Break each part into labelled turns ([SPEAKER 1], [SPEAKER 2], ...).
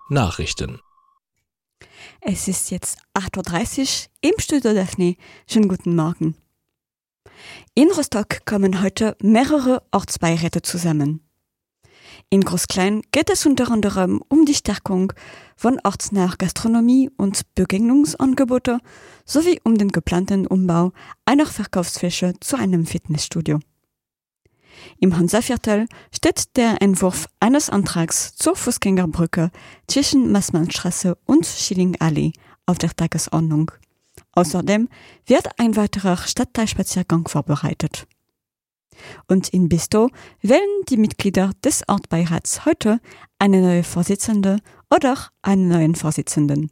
[SPEAKER 1] Nachrichten.
[SPEAKER 2] Es ist jetzt 8:30 Uhr im Studio Daphne. Schönen guten Morgen. In Rostock kommen heute mehrere Ortsbeiräte zusammen. In Groß-Klein geht es unter anderem um die Stärkung von ortsnaher Gastronomie und Begegnungsangebote sowie um den geplanten Umbau einer Verkaufsfläche zu einem Fitnessstudio. Im Hansaviertel steht der Entwurf eines Antrags zur Fußgängerbrücke zwischen Maßmannstraße und Schillingallee auf der Tagesordnung. Außerdem wird ein weiterer Stadtteilspaziergang vorbereitet. Und in Bistow wählen die Mitglieder des Ortsbeirats heute eine neue Vorsitzende oder einen neuen Vorsitzenden.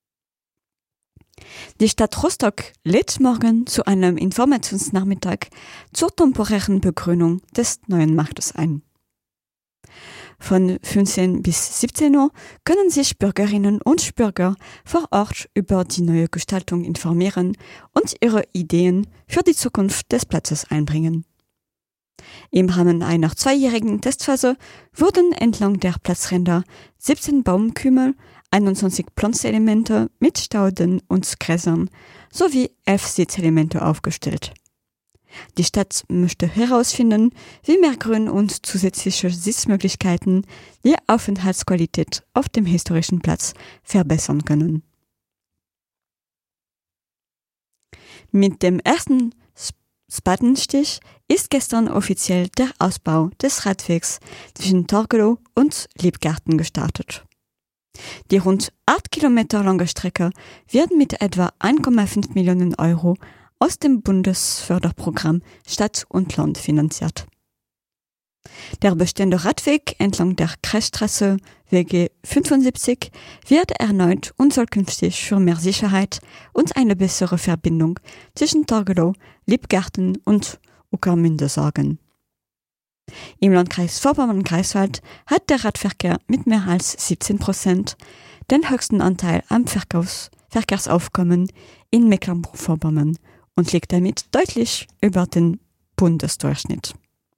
[SPEAKER 2] Die Stadt Rostock lädt morgen zu einem Informationsnachmittag zur temporären Begrünung des neuen Marktes ein. Von 15 bis 17 Uhr können sich Bürgerinnen und Bürger vor Ort über die neue Gestaltung informieren und ihre Ideen für die Zukunft des Platzes einbringen. Im Rahmen einer 2-jährigen Testphase wurden entlang der Platzränder 17 Baumkümmel, 21 Pflanzelemente mit Stauden und Gräsern sowie 11 Sitzelemente aufgestellt. Die Stadt möchte herausfinden, wie mehr Grün und zusätzliche Sitzmöglichkeiten die Aufenthaltsqualität auf dem historischen Platz verbessern können. Mit dem ersten Spatenstich ist gestern offiziell der Ausbau des Radwegs zwischen Torgelow und Liebgarten gestartet. Die rund 8 Kilometer lange Strecke wird mit etwa 1,5 Millionen Euro aus dem Bundesförderprogramm Stadt und Land finanziert. Der bestehende Radweg entlang der Kreisstraße WG 75 wird erneuert und soll künftig für mehr Sicherheit und eine bessere Verbindung zwischen Torgelow, Liebgarten und Uckermünde sorgen. Im Landkreis Vorpommern-Greifswald hat der Radverkehr mit mehr als 17% den höchsten Anteil am Verkehrsaufkommen in Mecklenburg-Vorpommern und liegt damit deutlich über den Bundesdurchschnitt.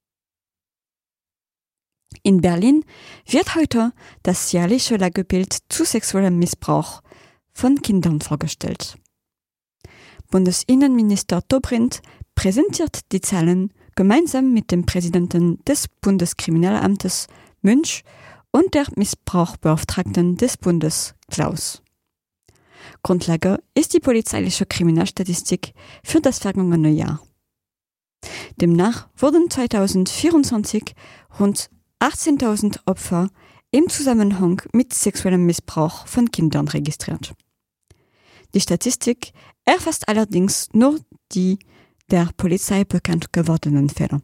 [SPEAKER 2] In Berlin wird heute das jährliche Lagebild zu sexuellem Missbrauch von Kindern vorgestellt. Bundesinnenminister Dobrindt präsentiert die Zahlen gemeinsam mit dem Präsidenten des Bundeskriminalamtes Münch und der Missbrauchbeauftragten des Bundes Klaus. Grundlage ist die polizeiliche Kriminalstatistik für das vergangene Jahr. Demnach wurden 2024 rund 18.000 Opfer im Zusammenhang mit sexuellem Missbrauch von Kindern registriert. Die Statistik erfasst allerdings nur die der Polizei bekannt gewordenen Fälle.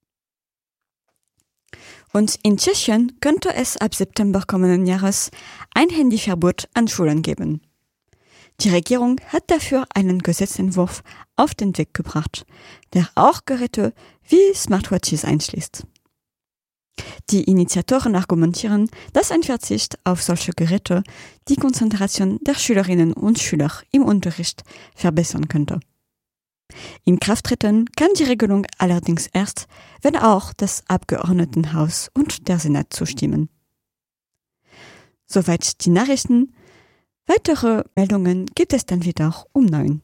[SPEAKER 2] Und in Tschechien könnte es ab September kommenden Jahres ein Handyverbot an Schulen geben. Die Regierung hat dafür einen Gesetzentwurf auf den Weg gebracht, der auch Geräte wie Smartwatches einschließt. Die Initiatoren argumentieren, dass ein Verzicht auf solche Geräte die Konzentration der Schülerinnen und Schüler im Unterricht verbessern könnte. In Kraft treten kann die Regelung allerdings erst, wenn auch das Abgeordnetenhaus und der Senat zustimmen. Soweit die Nachrichten. Weitere Meldungen gibt es dann wieder um 9.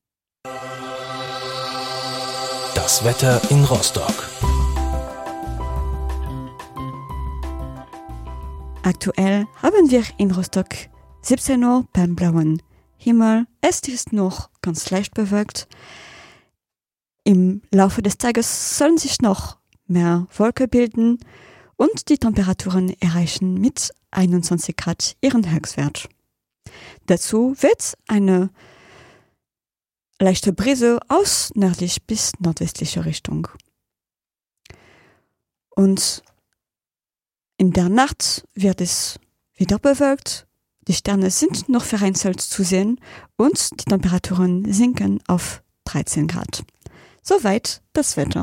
[SPEAKER 1] Das Wetter in Rostock.
[SPEAKER 2] Aktuell haben wir in Rostock 17 Uhr beim blauen Himmel. Es ist noch ganz leicht bewölkt. Im Laufe des Tages sollen sich noch mehr Wolken bilden und die Temperaturen erreichen mit 21 Grad ihren Höchstwert. Dazu wird eine leichte Brise aus nördlich bis nordwestlicher Richtung. Und in der Nacht wird es wieder bewölkt, die Sterne sind noch vereinzelt zu sehen und die Temperaturen sinken auf 13 Grad. Soweit das Wetter.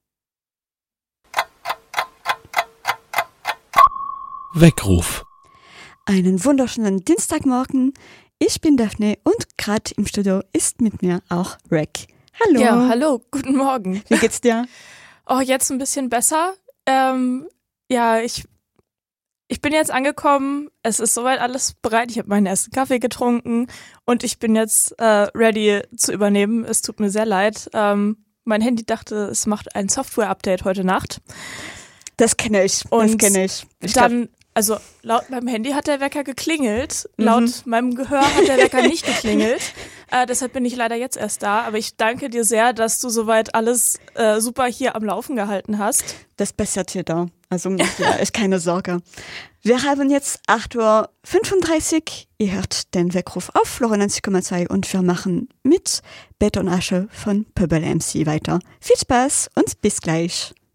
[SPEAKER 1] Weckruf.
[SPEAKER 2] Einen wunderschönen Dienstagmorgen. Ich bin Daphne und gerade im Studio ist mit mir auch Rick. Hallo.
[SPEAKER 3] Ja, hallo, guten Morgen.
[SPEAKER 2] Wie geht's dir?
[SPEAKER 3] Oh, jetzt ein bisschen besser. Ja, ich Ich bin jetzt angekommen, es ist soweit alles bereit, ich habe meinen ersten Kaffee getrunken und ich bin jetzt ready zu übernehmen. Es tut mir sehr leid. Mein Handy dachte, es macht ein Software-Update heute Nacht.
[SPEAKER 2] Das kenne ich.
[SPEAKER 3] Also laut meinem Handy hat der Wecker geklingelt, laut meinem Gehör hat der Wecker nicht geklingelt. Deshalb bin ich leider jetzt erst da. Aber ich danke dir sehr, dass du soweit alles super hier am Laufen gehalten hast.
[SPEAKER 2] Das passiert hier da. Also ja, ist keine Sorge. Wir haben jetzt 8:35 Uhr. Ihr hört den Weckruf auf 94,2 und wir machen mit Bett und Asche von Pöbel MC weiter. Viel Spaß und bis gleich.